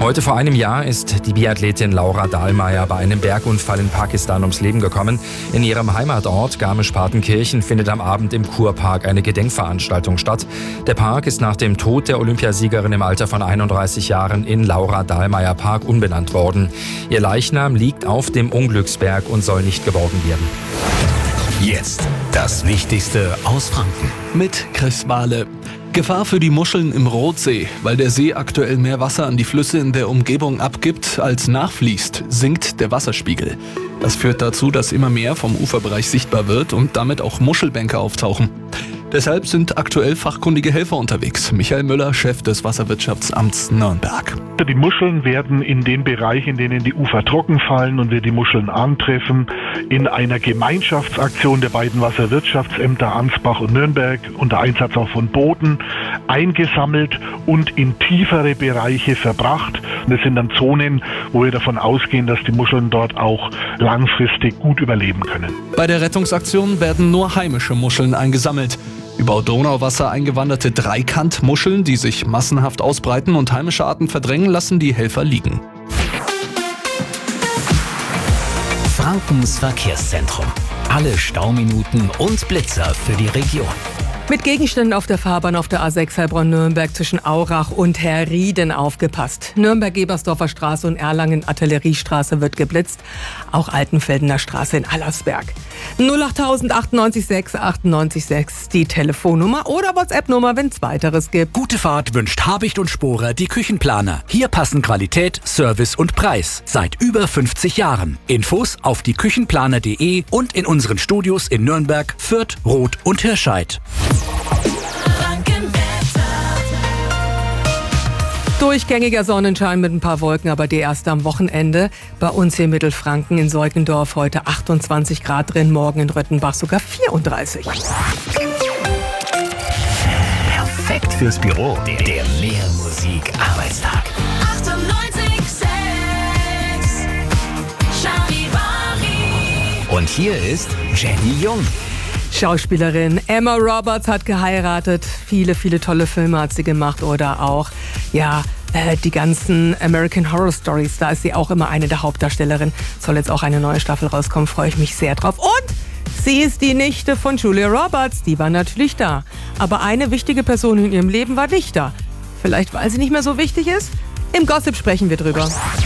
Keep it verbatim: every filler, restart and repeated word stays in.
Heute vor einem Jahr ist die Biathletin Laura Dahlmeier bei einem Bergunfall in Pakistan ums Leben gekommen. In ihrem Heimatort Garmisch-Partenkirchen findet am Abend im Kurpark eine Gedenkveranstaltung statt. Der Park ist nach dem Tod der Olympiasiegerin im Alter von einunddreißig Jahren in Laura Dahlmeier Park umbenannt worden. Ihr Leichnam liegt auf dem Unglücksberg und soll nicht geborgen werden. Jetzt das Wichtigste aus Franken. Mit Chris Wahle. Gefahr für die Muscheln im Rothsee. Weil der See aktuell mehr Wasser an die Flüsse in der Umgebung abgibt, als nachfließt, sinkt der Wasserspiegel. Das führt dazu, dass immer mehr vom Uferbereich sichtbar wird und damit auch Muschelbänke auftauchen. Deshalb sind aktuell fachkundige Helfer unterwegs. Michael Müller, Chef des Wasserwirtschaftsamts Nürnberg. Die Muscheln werden in den Bereich, in denen die Ufer trocken fallen und wir die Muscheln antreffen, in einer Gemeinschaftsaktion der beiden Wasserwirtschaftsämter Ansbach und Nürnberg unter Einsatz auch von Booten eingesammelt und in tiefere Bereiche verbracht. Und das sind dann Zonen, wo wir davon ausgehen, dass die Muscheln dort auch langfristig gut überleben können. Bei der Rettungsaktion werden nur heimische Muscheln eingesammelt. Über Donauwasser eingewanderte Dreikantmuscheln, die sich massenhaft ausbreiten und heimische Arten verdrängen, lassen die Helfer liegen. Frankens Verkehrszentrum. Alle Stauminuten und Blitzer für die Region. Mit Gegenständen auf der Fahrbahn auf der A sechs Heilbronn-Nürnberg zwischen Aurach und Herrieden aufgepasst. Nürnberg-Gebersdorfer Straße und Erlangen-Artilleriestraße wird geblitzt. Auch Altenfeldener Straße in Allersberg. null acht null null achtundneunzig sechs achtundneunzig sechs die Telefonnummer oder WhatsApp-Nummer, wenn es weiteres gibt. Gute Fahrt wünscht Habicht und Sporer die Küchenplaner. Hier passen Qualität, Service und Preis. Seit über fünfzig Jahren. Infos auf die küchenplaner punkt de und in unseren Studios in Nürnberg, Fürth, Roth und Hirscheid. Durchgängiger Sonnenschein mit ein paar Wolken, aber die erste am Wochenende. Bei uns hier in Mittelfranken in Seugendorf heute achtundzwanzig Grad drin, morgen in Röttenbach sogar vierunddreißig. Perfekt fürs Büro. Der, der Mehrmusik-Arbeitstag. achtundneunzig sechs Charivari. Und hier ist Jenny Jung. Schauspielerin Emma Roberts hat geheiratet. Viele, viele tolle Filme hat sie gemacht oder auch, ja, äh, die ganzen American Horror Stories. Da ist sie auch immer eine der Hauptdarstellerinnen. Soll jetzt auch eine neue Staffel rauskommen, freue ich mich sehr drauf. Und sie ist die Nichte von Julia Roberts. Die war natürlich da. Aber eine wichtige Person in ihrem Leben war nicht da. Vielleicht, weil sie nicht mehr so wichtig ist? Im Gossip sprechen wir drüber.